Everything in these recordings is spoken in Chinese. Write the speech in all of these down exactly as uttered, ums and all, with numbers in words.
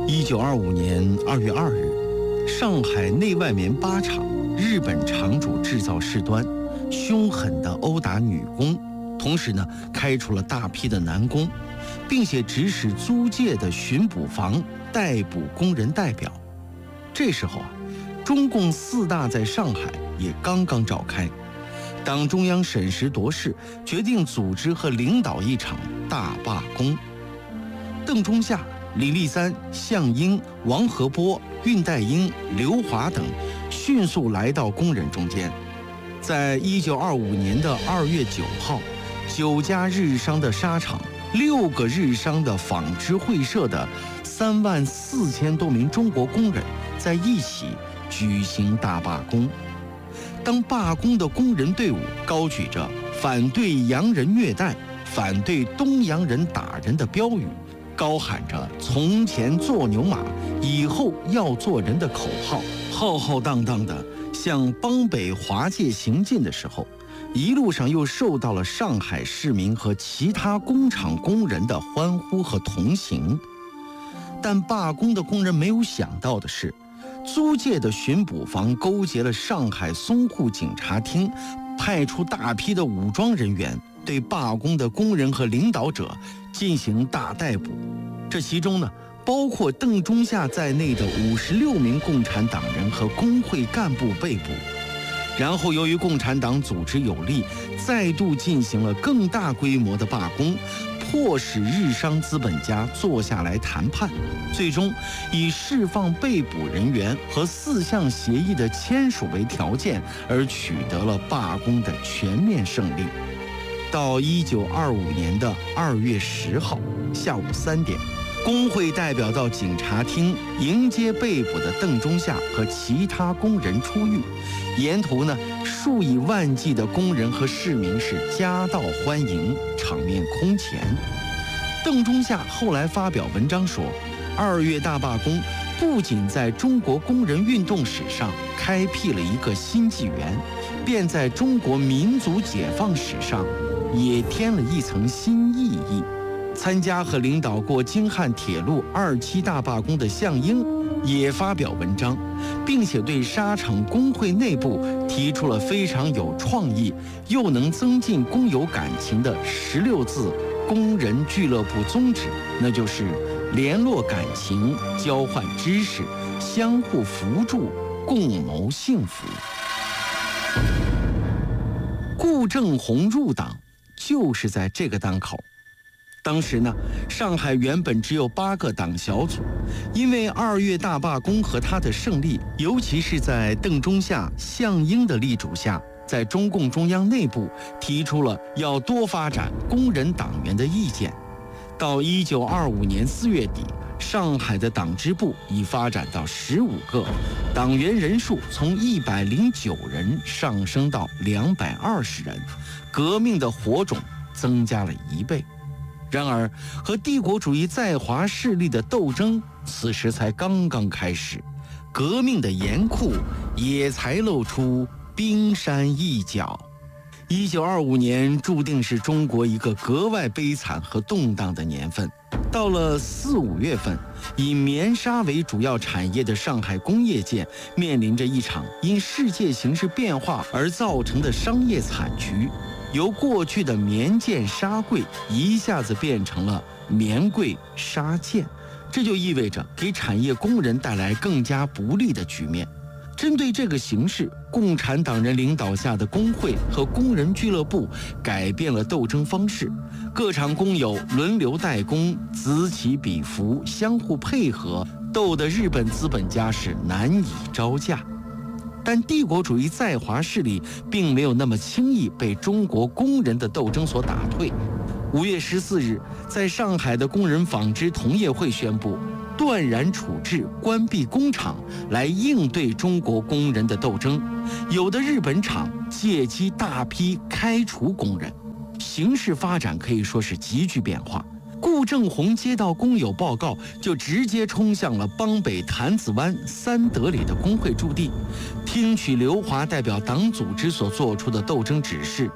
一九二五年二月二日，上海内外棉纱厂日本厂主制造事端，凶狠地殴打女工，同时呢，开除了大批的男工，并且指使租界的巡捕房逮捕工人代表。这时候啊，中共四大在上海也刚刚召开，党中央审时度势，决定组织和领导一场大罢工。邓中夏、李立三、项英、王和波、恽代英、刘华等迅速来到工人中间。在一九二五年的二月九号，九家日商的纱厂、六个日商的纺织会社的三万四千多名中国工人在一起举行大罢工。当罢工的工人队伍高举着反对洋人虐待、反对东洋人打人的标语，高喊着从前做牛马，以后要做人的口号，浩浩荡荡地向邦北华界行进的时候，一路上又受到了上海市民和其他工厂工人的欢呼和同行。但罢工的工人没有想到的是，租界的巡捕房勾结了上海淞沪警察厅，派出大批的武装人员对罢工的工人和领导者进行大逮捕。这其中呢，包括邓中夏在内的五十六名共产党人和工会干部被捕。然后由于共产党组织有力，再度进行了更大规模的罢工，迫使日商资本家坐下来谈判，最终以释放被捕人员和四项协议的签署为条件，而取得了罢工的全面胜利。到一九二五年的二月十号下午三点，工会代表到警察厅迎接被捕的邓中夏和其他工人出狱，沿途呢，数以万计的工人和市民是夹道欢迎，场面空前。邓中夏后来发表文章说，二月大罢工不仅在中国工人运动史上开辟了一个新纪元，便在中国民族解放史上也添了一层新意义。参加和领导过京汉铁路二期大罢工的项英也发表文章，并且对纱厂工会内部提出了非常有创意又能增进工友感情的十六字工人俱乐部宗旨，那就是联络感情、交换知识、相互扶助、共谋幸福。顾正红入党就是在这个当口。当时呢，上海原本只有八个党小组，因为二月大罢工和他的胜利，尤其是在邓中夏、项英的力主下，在中共中央内部提出了要多发展工人党员的意见。到一九二五年四月底，上海的党支部已发展到十五个，党员人数从一百零九人上升到两百二十人，革命的火种增加了一倍。然而，和帝国主义在华势力的斗争此时才刚刚开始，革命的严酷也才露出冰山一角。一九二五年注定是中国一个格外悲惨和动荡的年份。到了四五月份，以棉纱为主要产业的上海工业界面临着一场因世界形势变化而造成的商业惨局。由过去的棉建纱柜一下子变成了棉柜纱建，这就意味着给产业工人带来更加不利的局面。针对这个形势，共产党人领导下的工会和工人俱乐部改变了斗争方式，各厂工友轮流代工，此起彼伏，相互配合，斗得日本资本家是难以招架。但帝国主义在华势力并没有那么轻易被中国工人的斗争所打退。五月十四日，在上海的工人纺织同业会宣布断然处置、关闭工厂，来应对中国工人的斗争。有的日本厂借机大批开除工人，形势发展可以说是急剧变化。顾正红接到工友报告，就直接冲向了邦北坛子湾三德里的工会驻地，听取刘华代表党组织所做出的斗争指示。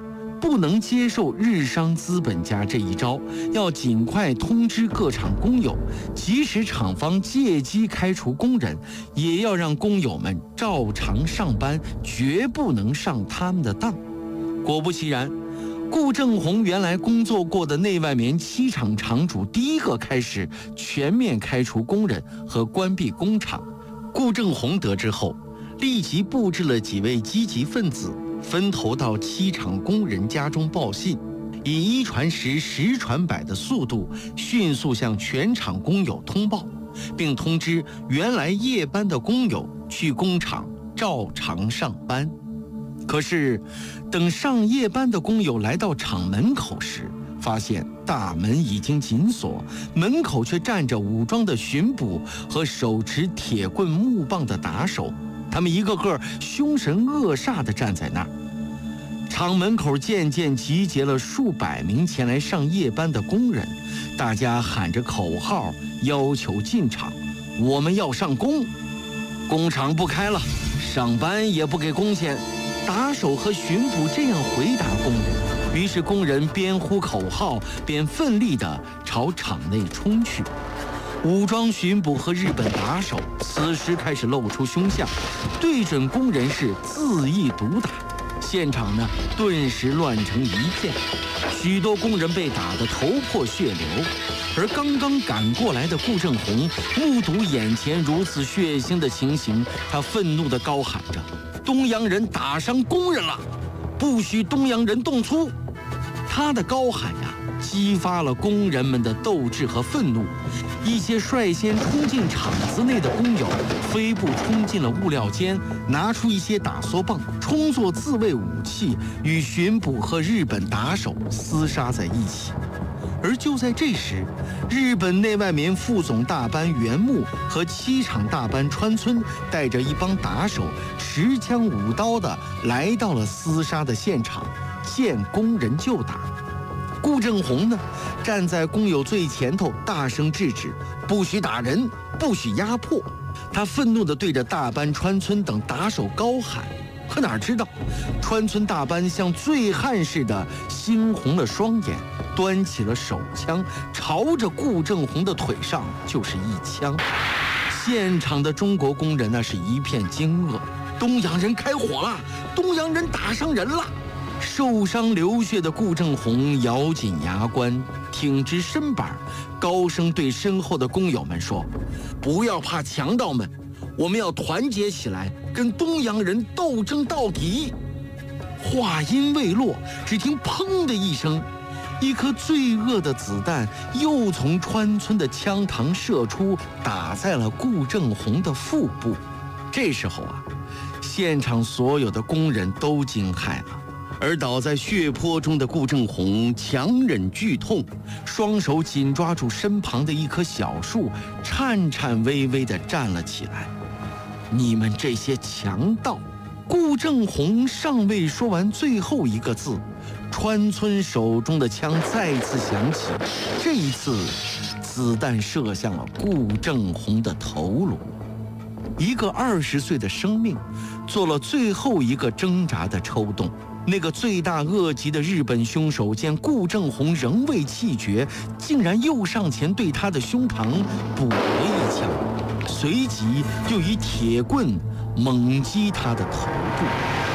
不能接受日商资本家这一招，要尽快通知各厂工友，即使厂方借机开除工人，也要让工友们照常上班，绝不能上他们的当。果不其然，顾正红原来工作过的内外棉七厂厂主第一个开始全面开除工人和关闭工厂。顾正红得知后，立即布置了几位积极分子，分头到七厂工人家中报信，以一传十、十传百的速度，迅速向全厂工友通报，并通知原来夜班的工友去工厂照常上班。可是，等上夜班的工友来到厂门口时，发现大门已经紧锁，门口却站着武装的巡捕和手持铁棍木棒的打手，他们一个个凶神恶煞地站在那儿。厂门口渐渐集结了数百名前来上夜班的工人，大家喊着口号，要求进厂，我们要上工。工厂不开了，上班也不给工钱。打手和巡捕这样回答工人，于是工人边呼口号边奋力地朝厂内冲去。武装巡捕和日本打手此时开始露出凶相，对准工人是恣意毒打，现场呢顿时乱成一片，许多工人被打得头破血流。而刚刚赶过来的顾正红目睹眼前如此血腥的情形，他愤怒地高喊着：东洋人打伤工人了，不许东洋人动粗！他的高喊呀，激发了工人们的斗志和愤怒。一些率先冲进厂子内的工友飞步冲进了物料间，拿出一些打梭棒充作自卫武器，与巡捕和日本打手厮杀在一起。而就在这时，日本内外棉副总大班原木和七厂大班川村带着一帮打手，持枪舞刀的来到了厮杀的现场，见工人就打。顾正红呢，站在工友最前头，大声制止，不许打人，不许压迫。他愤怒地对着大班川村等打手高喊，可哪知道，川村大班像醉汉似的猩红了双眼，端起了手枪，朝着顾正红的腿上就是一枪。现场的中国工人那是一片惊愕，东洋人开火了，东洋人打伤人了。受伤流血的顾正红咬紧牙关，挺直身板，高声对身后的工友们说：不要怕强盗们，我们要团结起来，跟东洋人斗争到底。话音未落，只听砰的一声，一颗罪恶的子弹又从川村的枪膛射出，打在了顾正红的腹部。这时候啊，现场所有的工人都惊骇了，而倒在血泊中的顾正红强忍剧痛，双手紧抓住身旁的一棵小树，颤颤巍巍地站了起来。你们这些强盗！顾正红尚未说完最后一个字，川村手中的枪再次响起，这一次子弹射向了顾正红的头颅。一个二十岁的生命做了最后一个挣扎的抽动。那个罪大恶极的日本凶手见顾正红仍未气绝，竟然又上前对他的胸膛补了一枪，随即又以铁棍猛击他的头部。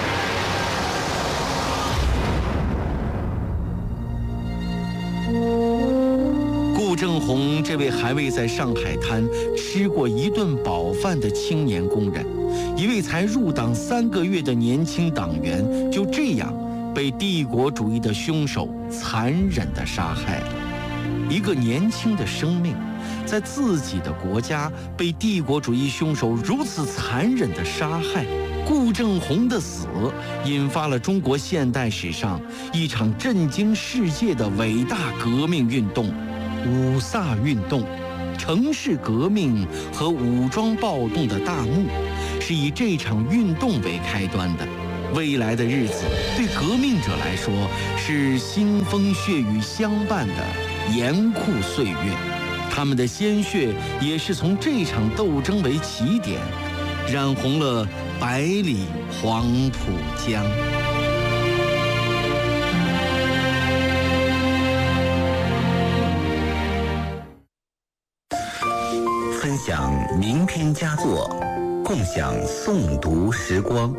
顾正红这位还未在上海滩吃过一顿饱饭的青年工人，一位才入党三个月的年轻党员，就这样被帝国主义的凶手残忍地杀害了。一个年轻的生命，在自己的国家被帝国主义凶手如此残忍地杀害。顾正红的死引发了中国现代史上一场震惊世界的伟大革命运动——五卅运动。城市革命和武装暴动的大幕是以这场运动为开端的。未来的日子对革命者来说是腥风血雨相伴的严酷岁月，他们的鲜血也是从这场斗争为起点，染红了百里黄浦江。 分享名篇佳作，共享诵读时光。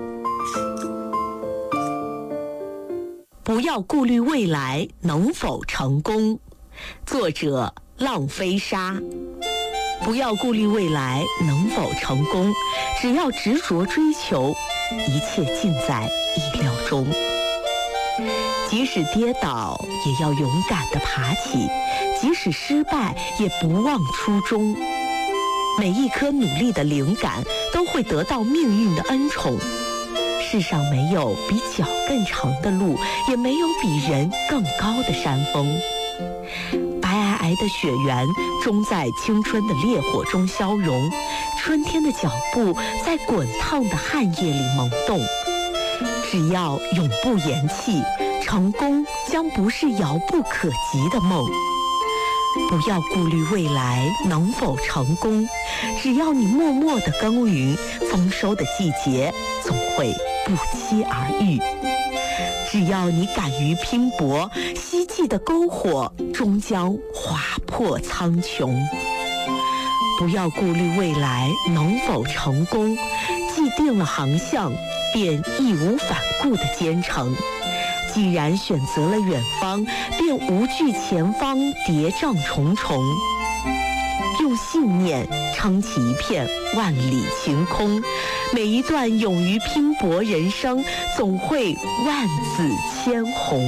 不要顾虑未来能否成功，作者浪飞沙。不要顾虑未来能否成功，只要执着追求，一切尽在意料中。即使跌倒，也要勇敢地爬起；即使失败，也不忘初衷。每一颗努力的灵感，都会得到命运的恩宠。世上没有比脚更长的路，也没有比人更高的山峰。白皑皑的雪原终在青春的烈火中消融，春天的脚步在滚烫的汗液里萌动。只要永不言弃，成功将不是遥不可及的梦。不要顾虑未来能否成功，只要你默默地耕耘，丰收的季节总会不期而遇。只要你敢于拼搏，希冀的篝火终将划破苍穹。不要顾虑未来能否成功，既定了航向，便义无反顾地兼程。既然选择了远方，便无惧前方叠嶂重重。用信念撑起一片万里晴空，每一段勇于拼搏人生，总会万紫千红。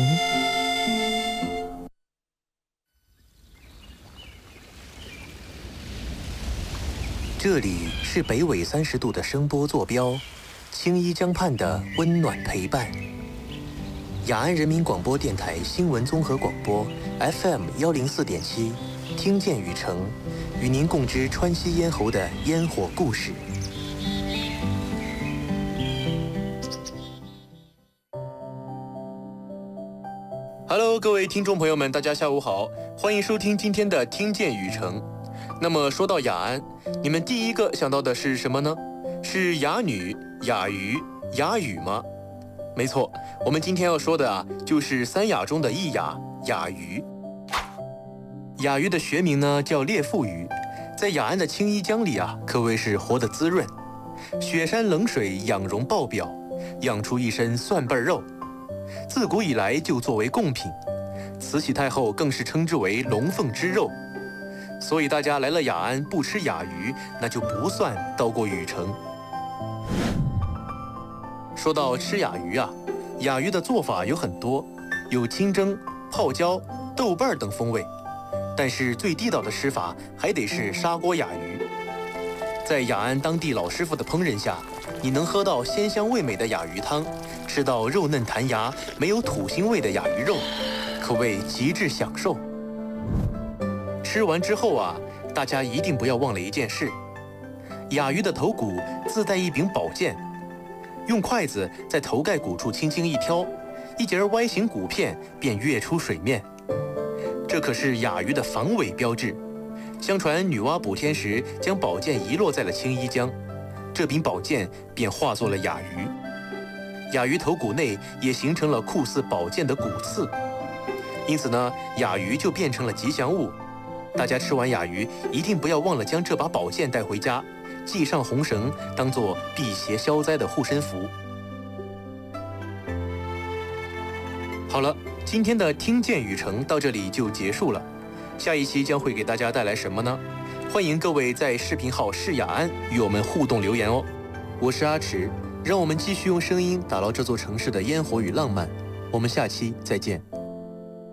这里是北纬三十度的声波坐标，青衣江畔的温暖陪伴。雅安人民广播电台新闻综合广播 F M 幺零四点七，听见雨城，与您共知川西咽喉的烟火故事。Hello， 各位听众朋友们，大家下午好，欢迎收听今天的听见雨城。那么说到雅安，你们第一个想到的是什么呢？是雅女、雅鱼、雅语吗？没错，我们今天要说的啊，就是三雅中的一雅，雅鱼。雅鱼的学名呢叫猎腹鱼，在雅安的青衣江里啊，可谓是活得滋润。雪山冷水养容爆表，养出一身蒜瓣肉，自古以来就作为贡品，慈禧太后更是称之为龙凤之肉。所以大家来了雅安不吃雅鱼，那就不算到过雨城。说到吃雅鱼啊，雅鱼的做法有很多，有清蒸、泡椒、豆瓣等风味，但是最地道的吃法还得是砂锅雅鱼。在雅安当地老师傅的烹饪下，你能喝到鲜香味美的雅鱼汤，吃到肉嫩弹牙、没有土腥味的雅鱼肉，可谓极致享受。吃完之后啊，大家一定不要忘了一件事：雅鱼的头骨自带一柄宝剑。用筷子在头盖骨处轻轻一挑，一截 Y 型骨片便跃出水面。这可是雅鱼的防伪标志。相传女娲补天时将宝剑遗落在了青衣江，这柄宝剑便化作了雅鱼。雅鱼头骨内也形成了酷似宝剑的骨刺，因此呢，雅鱼就变成了吉祥物。大家吃完雅鱼，一定不要忘了将这把宝剑带回家，系上红绳，当作辟邪消灾的护身符。好了，今天的听见雨城到这里就结束了。下一期将会给大家带来什么呢？欢迎各位在视频号是雅安与我们互动留言哦。我是阿池，让我们继续用声音打捞这座城市的烟火与浪漫。我们下期再见。